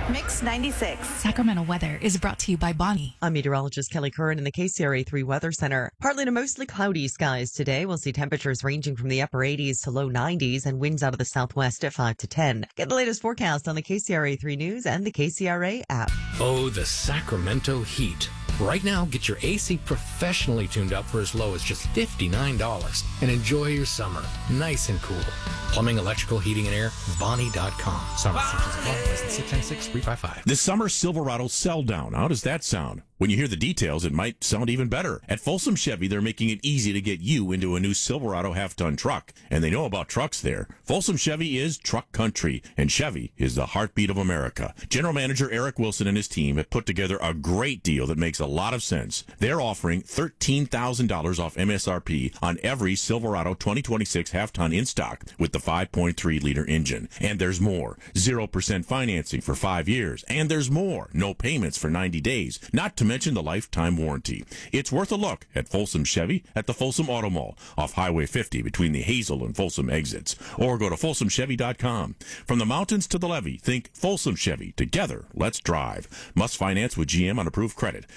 Mix 96. Sacramento weather is brought to you by Bonnie. I'm meteorologist Kelly Curran in the KCRA 3 Weather Center. Partly to mostly cloudy skies today. We'll see temperatures ranging from the upper 80s to low 90s and winds out of the southwest at 5 to 10. Get the latest forecast on the KCRA 3 News and the KCRA app. Oh, the Sacramento heat. Right now, get your AC professionally tuned up for as low as just $59 and enjoy your summer nice and cool. Plumbing, electrical, heating, and air, Bonnie.com. Summer restrictions apply. License 696-355. This summer Silverado sell down. How does that sound? When you hear the details, it might sound even better. At Folsom Chevy, they're making it easy to get you into a new Silverado half-ton truck. And they know about trucks there. Folsom Chevy is truck country, and Chevy is the heartbeat of America. General Manager Eric Wilson and his team have put together a great deal that makes a lot of sense. They're offering $13,000 off MSRP on every Silverado 2026 half-ton in stock with the 5.3-liter engine. And there's more. 0% financing for 5 years. And there's more. No payments for 90 days. Not to mention the lifetime warranty. It's worth a look at Folsom Chevy at the Folsom Auto Mall off Highway 50 between the Hazel and Folsom exits. Or go to folsomchevy.com. From the mountains to the levee, think Folsom Chevy. Together, let's drive. Must finance with GM on approved credit.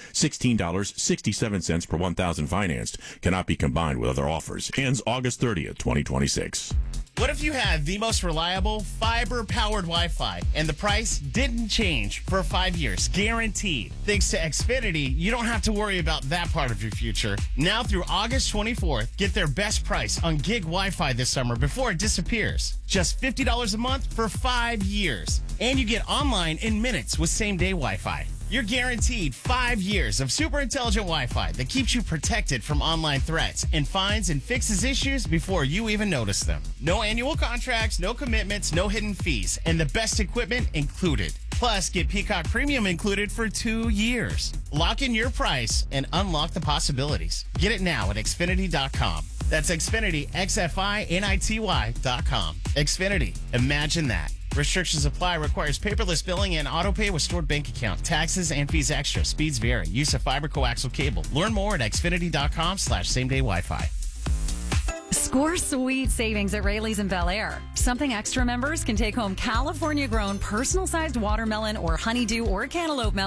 $16.67 per 1,000 financed. Cannot be combined with other offers. Ends August 30th, 2026. What if you had the most reliable fiber-powered Wi-Fi and the price didn't change for 5 years, guaranteed? Thanks to Xfinity, you don't have to worry about that part of your future. Now through August 24th, get their best price on gig Wi-Fi this summer before it disappears. Just $50 a month for 5 years. And you get online in minutes with same-day Wi-Fi. You're guaranteed 5 years of super intelligent Wi-Fi that keeps you protected from online threats and finds and fixes issues before you even notice them. No annual contracts, no commitments, no hidden fees, and the best equipment included. Plus, get Peacock Premium included for 2 years. Lock in your price and unlock the possibilities. Get it now at Xfinity.com. That's Xfinity, XFINITY.com. Xfinity. Imagine that. Restrictions apply. Requires paperless billing and autopay with stored bank account. Taxes and fees extra. Speeds vary. Use of fiber coaxial cable. Learn more at Xfinity.com/same-day Wi-Fi. Score sweet savings at Rayleigh's in Bel Air. Something Extra members can take home California-grown personal-sized watermelon or honeydew or cantaloupe melon